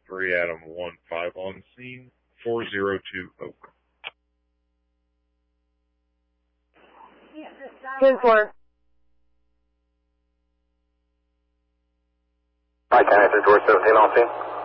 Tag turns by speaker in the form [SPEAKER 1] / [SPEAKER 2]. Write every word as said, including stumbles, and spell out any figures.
[SPEAKER 1] three Adam one five on scene, four zero two Oak.
[SPEAKER 2] ten four.
[SPEAKER 3] Hi, County three four seventeen on scene.